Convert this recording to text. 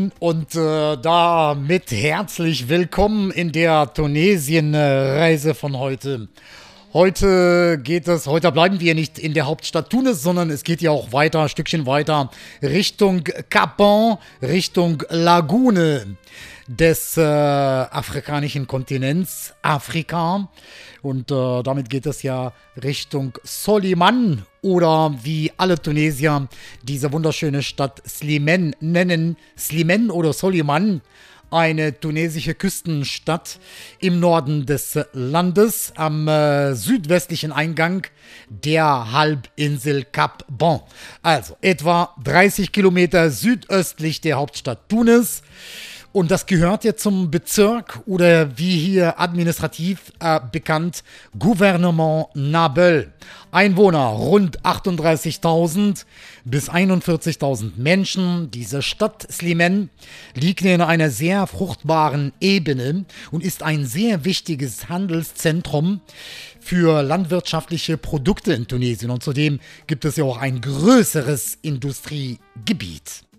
Und damit herzlich willkommen in der Tunesien-Reise von heute. Heute bleiben wir nicht in der Hauptstadt Tunis, sondern es geht ja auch weiter, ein Stückchen weiter, Richtung Kapan, Richtung Lagune des afrikanischen Kontinents, Afrika. Und damit geht es ja Richtung Soliman oder wie alle Tunesier diese wunderschöne Stadt Slimane nennen, Slimane oder Soliman, eine tunesische Küstenstadt im Norden des Landes am südwestlichen Eingang der Halbinsel Cap Bon. Also etwa 30 Kilometer südöstlich der Hauptstadt Tunis. Und das gehört jetzt zum Bezirk oder wie hier administrativ bekannt, Gouvernement Nabel. Einwohner rund 38.000 bis 41.000 Menschen. Diese Stadt Slimane liegt in einer sehr fruchtbaren Ebene und ist ein sehr wichtiges Handelszentrum für landwirtschaftliche Produkte in Tunesien. Und zudem gibt es ja auch ein größeres Industriegebiet.